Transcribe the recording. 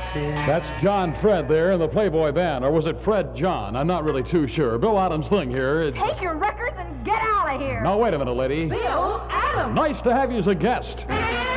That's John Fred there in the Playboy Band. Or was it Fred John? I'm not really too sure. Bill Adams thing here. Take your records and get out of here. Now, wait a minute, lady. Bill Adams. Nice to have you as a guest.